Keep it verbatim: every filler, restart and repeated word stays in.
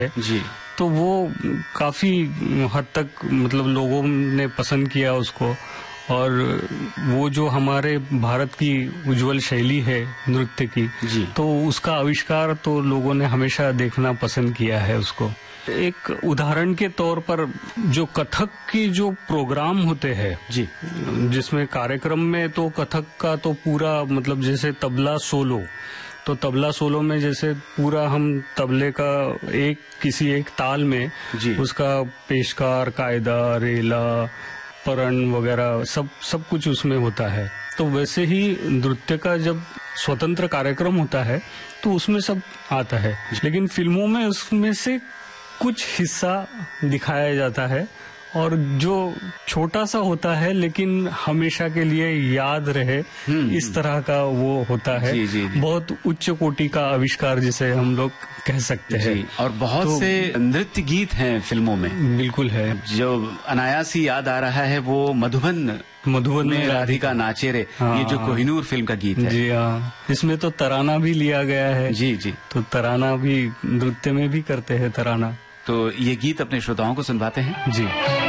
जी। तो वो काफी हद तक मतलब लोगों ने पसंद किया उसको, और वो जो हमारे भारत की उज्जवल शैली है नृत्य की, जी। तो उसका आविष्कार तो लोगों ने हमेशा देखना पसंद किया है उसको। एक उदाहरण के तौर पर जो कथक की जो प्रोग्राम होते हैं जी, जिसमें कार्यक्रम में तो कथक का तो पूरा मतलब जैसे तबला सोलो, तो तबला सोलो में जैसे पूरा हम तबले का एक किसी एक ताल में जी। उसका पेशकार, कायदा, रेला, परण वगैरह सब सब कुछ उसमें होता है। तो वैसे ही नृत्य का जब स्वतंत्र कार्यक्रम होता है तो उसमें सब आता है, लेकिन फिल्मों में उसमें से कुछ हिस्सा दिखाया जाता है और जो छोटा सा होता है लेकिन हमेशा के लिए याद रहे, इस तरह का वो होता है। जी, जी, जी। बहुत उच्च कोटि का आविष्कार जिसे हम लोग कह सकते हैं। और बहुत तो, से नृत्य गीत हैं फिल्मों में। बिल्कुल है। जो अनायास ही याद आ रहा है वो मधुबन मधुबन में राधिका नाचे रे, हाँ, ये जो कोहिनूर फिल्म का गीत है। जी हाँ, इसमें तो तराना भी लिया गया है। जी जी। तो तराना भी नृत्य में भी करते हैं तराना। तो ये गीत अपने श्रोताओं को सुनवाते हैं। जी।